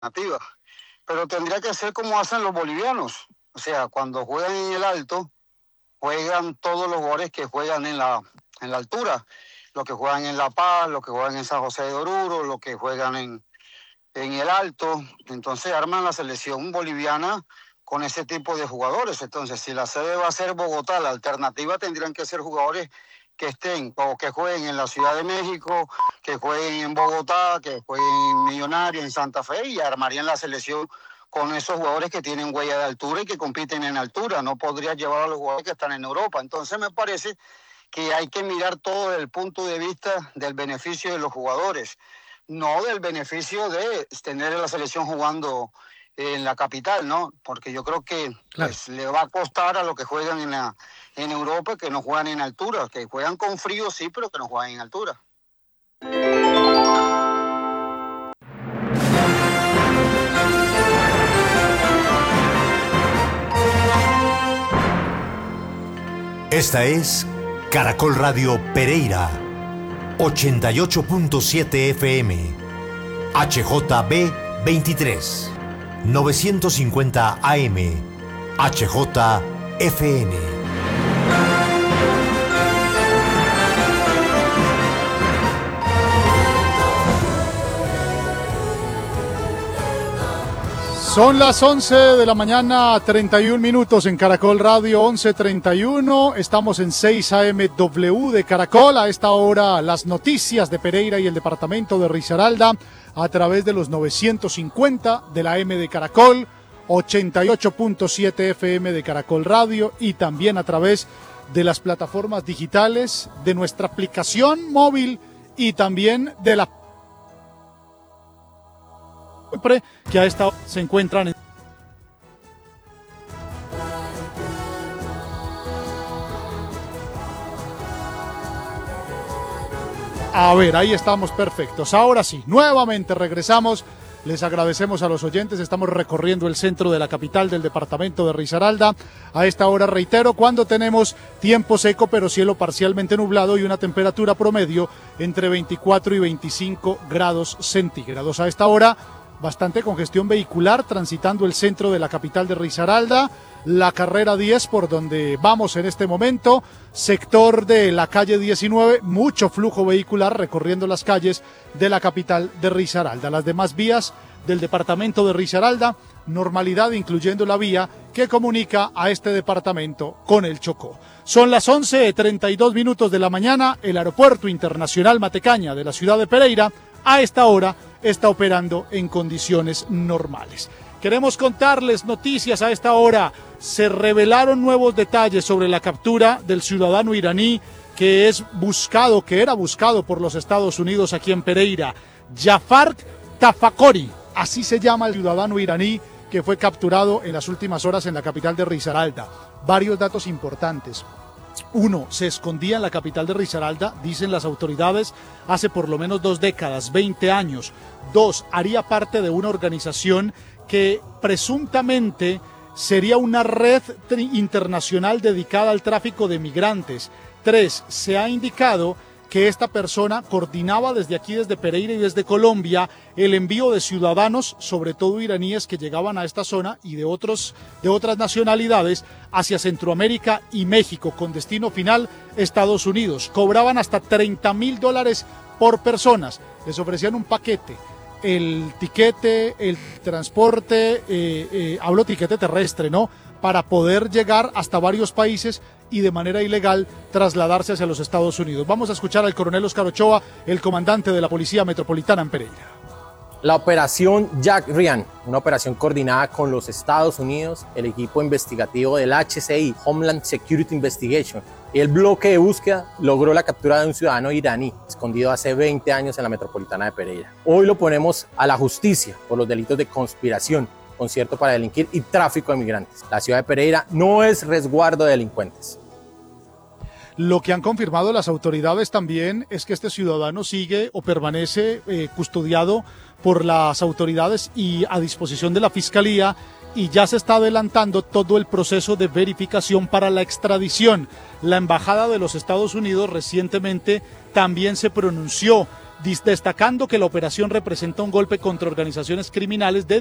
alternativa. Pero tendría que ser como hacen los bolivianos. O sea, cuando juegan en el alto, juegan todos los jugadores que juegan en la altura. Los que juegan en La Paz, los que juegan en San José de Oruro, los que juegan en el alto. Entonces arman la selección boliviana con ese tipo de jugadores. Entonces, si la sede va a ser Bogotá, la alternativa tendrían que ser jugadores que estén o que jueguen en la Ciudad de México, que jueguen en Bogotá, que jueguen en Millonarios, en Santa Fe, y armarían la selección con esos jugadores que tienen huella de altura y que compiten en altura. No podrías llevar a los jugadores que están en Europa. Entonces me parece que hay que mirar todo desde el punto de vista del beneficio de los jugadores, no del beneficio de tener a la selección jugando en la capital, ¿no? Porque yo creo que pues, le va a costar a los que juegan en Europa que no juegan en altura, que juegan con frío sí, pero que no juegan en altura. Esta es Caracol Radio Pereira, 88.7 FM, HJB 23, 950 AM, HJFN. Son las 11 de la mañana, 31 minutos en Caracol Radio, 11:31. Estamos en 6 AMW de Caracol. A esta hora, las noticias de Pereira y el departamento de Risaralda a través de los 950 de la M de Caracol, 88.7 FM de Caracol Radio y también a través de las plataformas digitales de nuestra aplicación móvil y también de la que a esta hora se encuentran en... A ver, ahí estamos perfectos. Ahora sí, nuevamente regresamos. Les agradecemos a los oyentes. Estamos recorriendo el centro de la capital del departamento de Risaralda. A esta hora, reitero, cuando tenemos tiempo seco pero cielo parcialmente nublado y una temperatura promedio entre 24 y 25 grados centígrados. A esta hora, bastante congestión vehicular transitando el centro de la capital de Risaralda, la carrera 10 por donde vamos en este momento, sector de la calle 19, mucho flujo vehicular recorriendo las calles de la capital de Risaralda. Las demás vías del departamento de Risaralda, normalidad incluyendo la vía que comunica a este departamento con el Chocó. Son las 11:32 minutos de la mañana, el aeropuerto internacional Matecaña de la ciudad de Pereira a esta hora está operando en condiciones normales. Queremos contarles noticias a esta hora. Se revelaron nuevos detalles sobre la captura del ciudadano iraní que era buscado por los Estados Unidos aquí en Pereira. Jafar Tafakori, así se llama el ciudadano iraní que fue capturado en las últimas horas en la capital de Risaralda. Varios datos importantes. 1. Se escondía en la capital de Risaralda, dicen las autoridades, hace por lo menos 2 décadas, 20 años. 2. Haría parte de una organización que presuntamente sería una red internacional dedicada al tráfico de migrantes. 3. Se ha indicado que esta persona coordinaba desde aquí, desde Pereira y desde Colombia, el envío de ciudadanos, sobre todo iraníes, que llegaban a esta zona y de otras nacionalidades hacia Centroamérica y México, con destino final Estados Unidos. Cobraban hasta $30,000 por personas. Les ofrecían un paquete, el tiquete, el transporte, hablo tiquete terrestre, ¿no?, para poder llegar hasta varios países y de manera ilegal trasladarse hacia los Estados Unidos. Vamos a escuchar al coronel Oscar Ochoa, el comandante de la Policía Metropolitana en Pereira. La operación Jack Ryan, una operación coordinada con los Estados Unidos, el equipo investigativo del HCI, Homeland Security Investigation, y el bloque de búsqueda logró la captura de un ciudadano iraní escondido hace 20 años en la Metropolitana de Pereira. Hoy lo ponemos a la justicia por los delitos de conspiración, concierto para delinquir y tráfico de migrantes. La ciudad de Pereira no es resguardo de delincuentes. Lo que han confirmado las autoridades también es que este ciudadano sigue o permanece custodiado por las autoridades y a disposición de la Fiscalía, y ya se está adelantando todo el proceso de verificación para la extradición. La Embajada de los Estados Unidos recientemente también se pronunció destacando que la operación representa un golpe contra organizaciones criminales de